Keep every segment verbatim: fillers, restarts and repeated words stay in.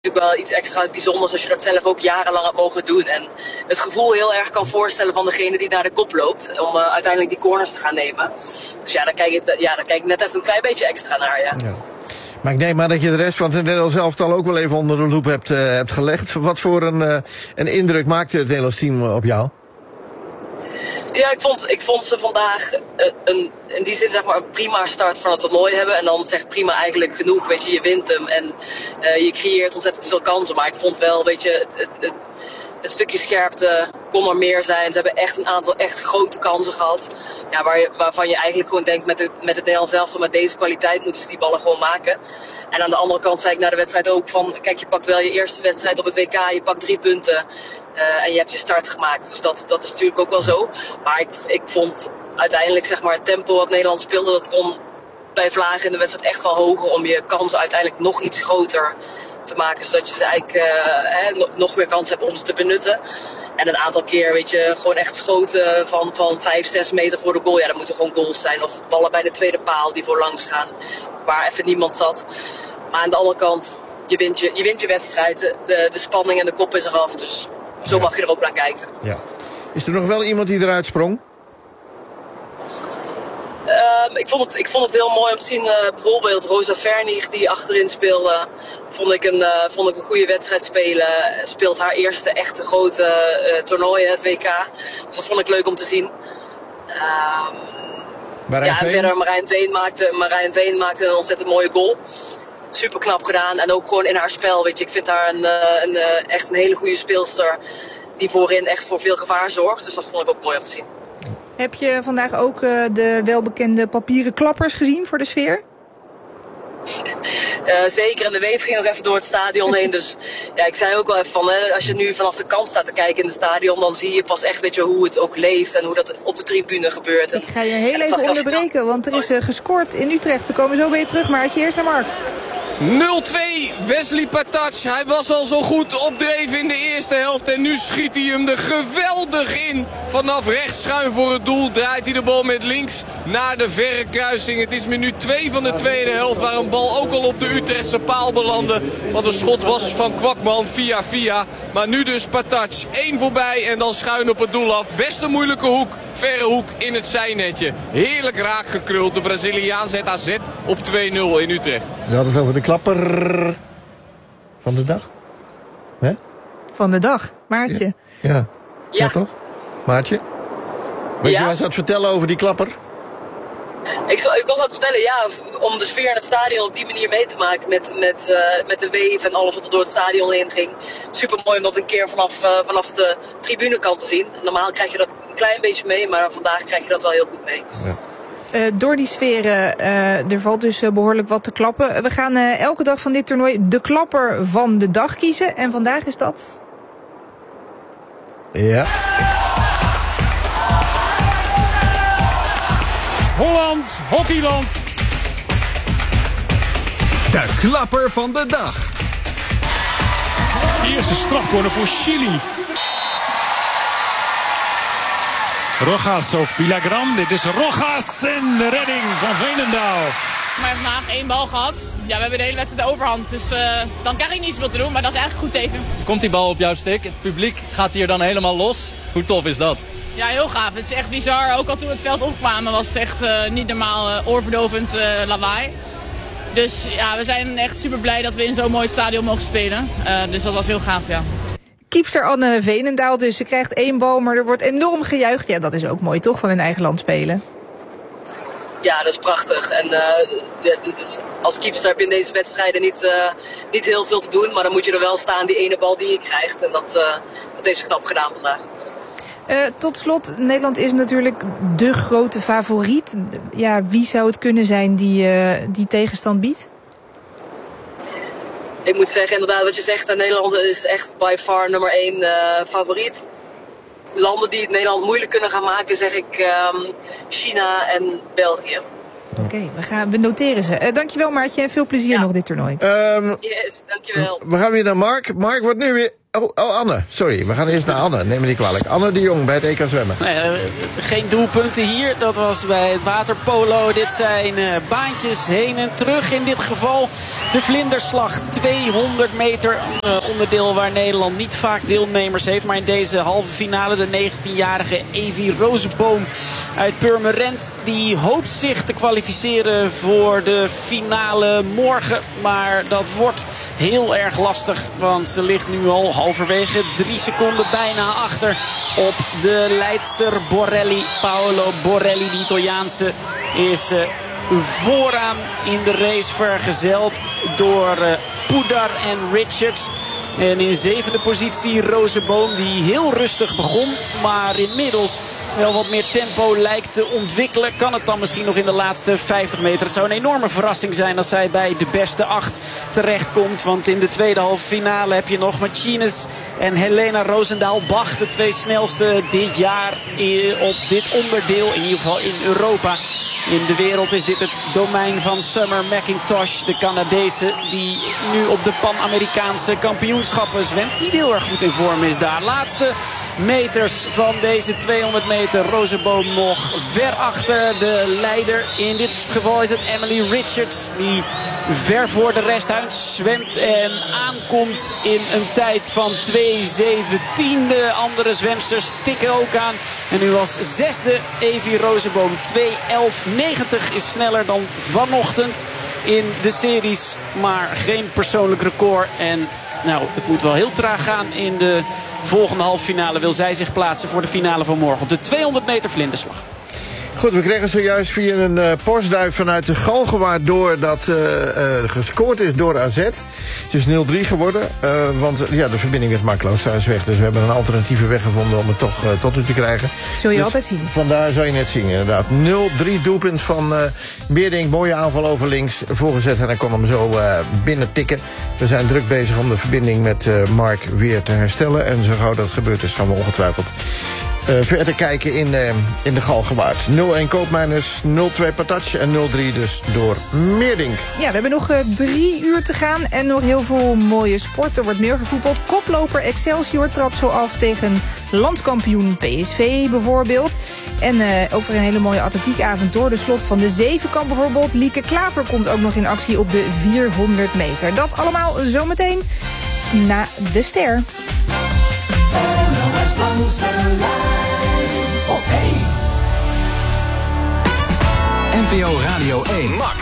natuurlijk wel iets extra bijzonders als je dat zelf ook jarenlang hebt mogen doen. En het gevoel heel erg kan voorstellen van degene die naar de kop loopt. Om uh, uiteindelijk die corners te gaan nemen. Dus ja, daar kijk ik, ja, daar kijk ik net even een klein beetje extra naar, ja. ja. Maar ik neem aan dat je de rest van het Nederlands elftal ook wel even onder de loep hebt, uh, hebt gelegd. Wat voor een, uh, een indruk maakte het Nederlands team op jou? Ja, ik vond, ik vond ze vandaag uh, een, in die zin zeg maar een prima start van het toernooi hebben. En dan zegt prima eigenlijk genoeg, weet je, je wint hem en uh, je creëert ontzettend veel kansen. Maar ik vond wel, weet je, het, het, het, het stukje scherpte kon er meer zijn. Ze hebben echt een aantal echt grote kansen gehad. Ja, waar je, waarvan je eigenlijk gewoon denkt, met, de, met het Nederlands elftal, met deze kwaliteit moeten ze die ballen gewoon maken. En aan de andere kant zei ik na de wedstrijd ook van, kijk, je pakt wel je eerste wedstrijd op het W K, je pakt drie punten. Uh, en je hebt je start gemaakt. Dus dat, dat is natuurlijk ook wel zo. Maar ik, ik vond uiteindelijk zeg maar, het tempo wat Nederland speelde, dat kon bij Vlagen in de wedstrijd echt wel hoger om je kansen uiteindelijk nog iets groter te maken. Zodat je ze eigenlijk uh, hè, nog meer kans hebt om ze te benutten. En een aantal keer, weet je, gewoon echt schoten van, van vijf, zes meter voor de goal. Ja, dat moeten gewoon goals zijn. Of ballen bij de tweede paal die voorlangs gaan. Waar even niemand zat. Maar aan de andere kant, je wint je, je, wint je wedstrijd. De, de spanning en de kop is eraf. Dus zo mag je er ook naar kijken. Ja. Is er nog wel iemand die eruit sprong? Um, ik, vond het, ik vond het heel mooi om te zien, uh, bijvoorbeeld Rosa Vernig die achterin speelde. Vond ik een, uh, vond ik een goede wedstrijd spelen. Speelt haar eerste echte grote uh, toernooi, het W K. Dus dat vond ik leuk om te zien. Um, ja, en verder Marijn Veen maakte, Marijn Veen maakte een ontzettend mooie goal. Super knap gedaan en ook gewoon in haar spel, weet je. Ik vind haar een, een, een, echt een hele goede speelster die voorin echt voor veel gevaar zorgt. Dus dat vond ik ook mooi om te zien. Heb je vandaag ook uh, de welbekende papieren klappers gezien voor de sfeer? Uh, zeker, en de weef ging nog even door het stadion heen. Dus ja, ik zei ook wel even van, hè, als je nu vanaf de kant staat te kijken in het stadion, dan zie je pas echt, weet je, hoe het ook leeft en hoe dat op de tribune gebeurt. En, ik ga je heel even onderbreken, want er is uh, gescoord in Utrecht. We komen zo bij je terug, maar had je eerst naar Mark. nul twee, Wesley Patac. Hij was al zo goed op dreef in de eerste helft. En nu schiet hij hem er geweldig in. Vanaf rechts schuin voor het doel draait hij de bal met links naar de verre kruising. Het is minuut twee van de tweede helft waar een bal ook al op de Utrechtse paal belandde. Want een schot was van Kwakman via via. Maar nu dus Patac. Eén voorbij en dan schuin op het doel af. Best een moeilijke hoek. Verre hoek in het zijnetje. Heerlijk raak gekruld. De Braziliaan zet A Z op twee nul in Utrecht. We hadden het over de klapper van de dag. Hè? Van de dag, Maartje. Ja, ja. ja. ja toch? Maartje? Weet ja. je wat ze had vertellen over die klapper? Ik, zal, ik was aan het vertellen, ja, om de sfeer in het stadion op die manier mee te maken met, met, uh, met de weef en alles wat er door het stadion heen ging. Super mooi om dat een keer vanaf, uh, vanaf de tribunekant te zien. Normaal krijg je dat een klein beetje mee, maar vandaag krijg je dat wel heel goed mee. Ja. Uh, door die sferen, uh, er valt dus uh, behoorlijk wat te klappen. We gaan uh, elke dag van dit toernooi de klapper van de dag kiezen. En vandaag is dat... Ja. Holland, hockeyland. De klapper van de dag. Eerste strafcorner voor Chili. Rojas of Villagrán. Dit is Rojas en de redding van Veenendaal. Maar vandaag één bal gehad. Ja, we hebben de hele wedstrijd de overhand. Dus uh, dan krijg ik niet zoveel te doen, maar dat is eigenlijk goed teken. Komt die bal op jouw stick? Het publiek gaat hier dan helemaal los. Hoe tof is dat? Ja, heel gaaf. Het is echt bizar. Ook al toen we het veld opkwamen was het echt uh, niet normaal uh, oorverdovend uh, lawaai. Dus ja, we zijn echt super blij dat we in zo'n mooi stadion mogen spelen. Uh, dus dat was heel gaaf, ja. Kiepster Anne Veenendaal, dus ze krijgt één bal, maar er wordt enorm gejuicht. Ja, dat is ook mooi, toch, van hun eigen land spelen? Ja, dat is prachtig. En uh, ja, dit is, als keepster heb je in deze wedstrijden niet, uh, niet heel veel te doen. Maar dan moet je er wel staan, die ene bal die je krijgt. En dat, uh, dat heeft ze knap gedaan vandaag. Uh, tot slot, Nederland is natuurlijk de grote favoriet. Ja, wie zou het kunnen zijn die, uh, die tegenstand biedt? Ik moet zeggen, inderdaad, wat je zegt, Nederland is echt by far nummer één uh, favoriet. Landen die het Nederland moeilijk kunnen gaan maken, zeg ik um, China en België. Oké, okay, we, gaan, we noteren ze. Uh, dankjewel Maartje en veel plezier ja. nog dit toernooi. Um, yes, dankjewel. We gaan weer naar Mark. Mark, wordt nu weer Oh, oh, Anne, sorry. We gaan eerst naar Anne. Neem me niet kwalijk. Anne de Jong bij het E K zwemmen. Nee, uh, geen doelpunten hier. Dat was bij het waterpolo. Dit zijn uh, baantjes heen en terug in dit geval. De vlinderslag, tweehonderd meter. Uh, onderdeel waar Nederland niet vaak deelnemers heeft. Maar in deze halve finale de negentienjarige Evie Rozenboom uit Purmerend. Die hoopt zich te kwalificeren voor de finale morgen. Maar dat wordt heel erg lastig. Want ze ligt nu al halverwege drie seconden bijna achter op de leidster Borelli. Paolo Borelli, de Italiaanse, is uh, vooraan in de race vergezeld door uh, Poudar en Richards. En in zevende positie Rozenboom, die heel rustig begon, maar inmiddels wel wat meer tempo lijkt te ontwikkelen. Kan het dan misschien nog in de laatste vijftig meter. Het zou een enorme verrassing zijn als zij bij de beste acht terechtkomt. Want in de tweede halve finale heb je nog Martinez en Helena Roosendaal-Bach. De twee snelste dit jaar op dit onderdeel. In ieder geval in Europa. In de wereld is dit het domein van Summer McIntosh. De Canadese die nu op de Pan-Amerikaanse kampioenschappen zwemt. Niet heel erg goed in vorm is daar. Laatste meters van deze tweehonderd meter. Rozenboom nog ver achter de leider. In dit geval is het Emily Richards. Die ver voor de rest uit zwemt en aankomt in een tijd van twee zeventien. De andere zwemsters tikken ook aan. En nu als zesde Evie Rozenboom. twee elf negentig is sneller dan vanochtend in de series. Maar geen persoonlijk record. En nou, het moet wel heel traag gaan in de volgende halve finale. Wil zij zich plaatsen voor de finale van morgen op de tweehonderd meter vlinderslag. Goed, we kregen zojuist via een uh, postduif vanuit de Galgenwaard door dat uh, uh, gescoord is door A Z. Het is nul drie geworden, uh, want uh, ja, de verbinding met Markloos is weg. Dus we hebben een alternatieve weg gevonden om het toch uh, tot u te krijgen. Zul je dus altijd zien. Vandaar zou je net zien, inderdaad. nul drie doelpunt van uh, Beerdink. Mooie aanval over links voorgezet en hij kon hem zo uh, binnen tikken. We zijn druk bezig om de verbinding met uh, Mark weer te herstellen. En zo gauw dat gebeurd is, gaan we ongetwijfeld Uh, verder kijken in, uh, in de Galgenwaard. nul één Koopmeiners, nul twee Patatje en nul drie dus door Meerdink. Ja, we hebben nog uh, drie uur te gaan en nog heel veel mooie sport. Er wordt meer gevoetbald. Koploper Excelsior trapt zo af tegen landskampioen P S V bijvoorbeeld. En uh, ook weer een hele mooie atletiekavond door de slot van de Zevenkamp bijvoorbeeld. Lieke Klaver komt ook nog in actie op de vierhonderd meter. Dat allemaal zometeen na de ster. N P O Radio één. Max.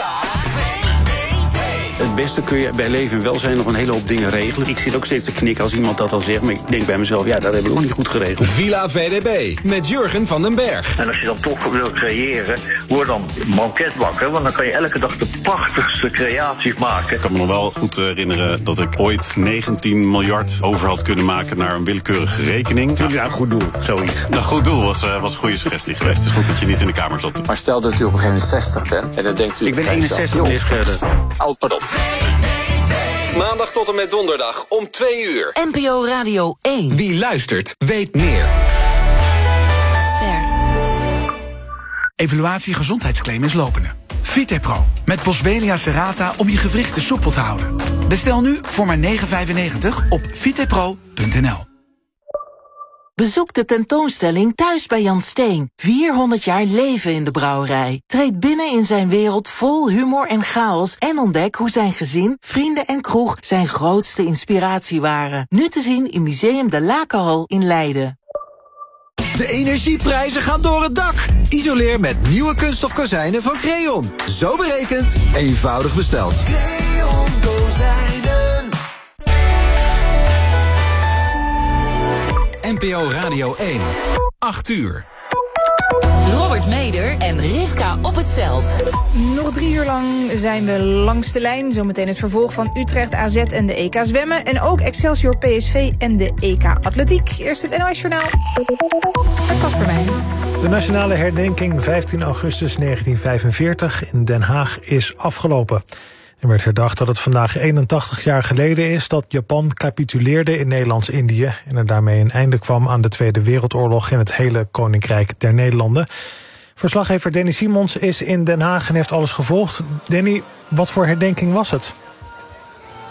Het beste kun je bij leven en welzijn nog een hele hoop dingen regelen. Ik zit ook steeds te knikken als iemand dat al zegt. Maar ik denk bij mezelf, ja, dat hebben we ook niet goed geregeld. Villa V D B met Jurgen van den Berg. En als je dan toch wil creëren, word dan banketbakker. Want dan kan je elke dag de prachtigste creaties maken. Ik kan me nog wel goed herinneren dat ik ooit negentien miljard over had kunnen maken naar een willekeurige rekening. Ja, een goed doel, zoiets. Nou, goed doel was, uh, was een goede suggestie geweest. Het is goed dat je niet in de kamer zat. Maar stel dat u op een gegeven moment zestig bent. En dan denkt u... Ik ben eenenzestig, meneer Scherder. Oh, pardon. Maandag tot en met donderdag om twee uur. N P O Radio één. Wie luistert, weet meer. Ster. Evaluatie gezondheidsclaim is lopende. Vitepro met Boswellia serrata om je gewrichten soepel te houden. Bestel nu voor maar negen vijfennegentig op vitepro punt n l. Bezoek de tentoonstelling Thuis bij Jan Steen. vierhonderd jaar leven in de brouwerij. Treed binnen in zijn wereld vol humor en chaos en ontdek hoe zijn gezin, vrienden en kroeg zijn grootste inspiratie waren. Nu te zien in Museum de Lakenhal in Leiden. De energieprijzen gaan door het dak. Isoleer met nieuwe kunststof kozijnen van Creon. Zo berekend, eenvoudig besteld. Creon kozijnen. N P O Radio één. acht uur. Robert Meder en Rivka op het veld. Nog drie uur lang zijn we langs de lijn. Zometeen het vervolg van Utrecht A Z en de E K zwemmen. En ook Excelsior P S V en de E K atletiek. Eerst het N O S Journaal. Met Casper Meijer. De nationale herdenking vijftien augustus negentien vijfenveertig in Den Haag is afgelopen. Er werd herdacht dat het vandaag eenentachtig jaar geleden is dat Japan capituleerde in Nederlands-Indië en er daarmee een einde kwam aan de Tweede Wereldoorlog in het hele Koninkrijk der Nederlanden. Verslaggever Danny Simons is in Den Haag en heeft alles gevolgd. Danny, wat voor herdenking was het?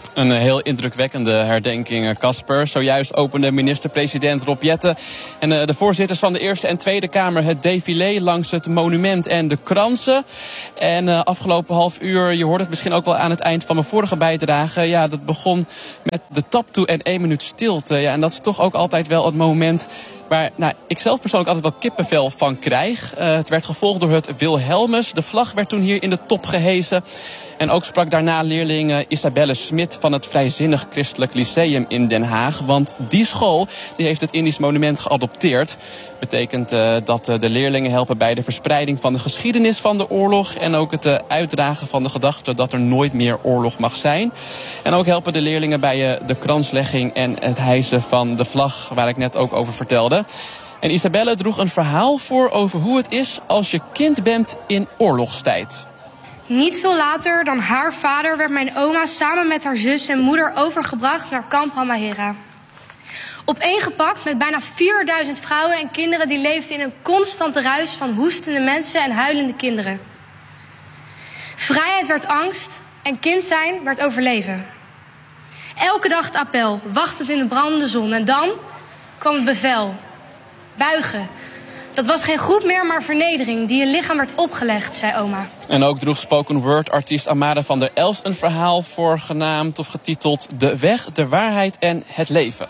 Een heel indrukwekkende herdenking, Casper. Zojuist opende minister-president Rob Jetten en de voorzitters van de Eerste en Tweede Kamer het défilé langs het monument en de kransen. En uh, afgelopen half uur, je hoort het misschien ook wel aan het eind van mijn vorige bijdrage, ja, dat begon met de taptoe en één minuut stilte. Ja, en dat is toch ook altijd wel het moment waar nou, ik zelf persoonlijk altijd wel kippenvel van krijg. Uh, het werd gevolgd door het Wilhelmus. De vlag werd toen hier in de top gehesen. En ook sprak daarna leerling uh, Isabelle Smit van het Vrijzinnig Christelijk Lyceum in Den Haag. Want die school die heeft het Indisch Monument geadopteerd. Betekent uh, dat uh, de leerlingen helpen bij de verspreiding van de geschiedenis van de oorlog. En ook het uh, uitdragen van de gedachte dat er nooit meer oorlog mag zijn. En ook helpen de leerlingen bij uh, de kranslegging en het hijsen van de vlag, waar ik net ook over vertelde. En Isabelle droeg een verhaal voor over hoe het is als je kind bent in oorlogstijd. Niet veel later dan haar vader werd mijn oma samen met haar zus en moeder overgebracht naar kamp Halmahera. Opeengepakt met bijna vierduizend vrouwen en kinderen die leefden in een constante ruis van hoestende mensen en huilende kinderen. Vrijheid werd angst en kind zijn werd overleven. Elke dag het appel, wachtend in de brandende zon. En dan kwam het bevel. Buigen. Dat was geen groep meer, maar vernedering die je lichaam werd opgelegd, zei oma. En ook droeg spoken word artiest Amade van der Elst een verhaal voor, genaamd of getiteld De Weg, de Waarheid en het Leven.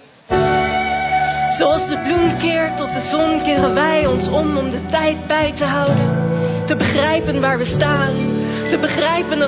Zoals de bloem keert tot de zon keren wij ons om om de tijd bij te houden. Te begrijpen waar we staan, te begrijpen dat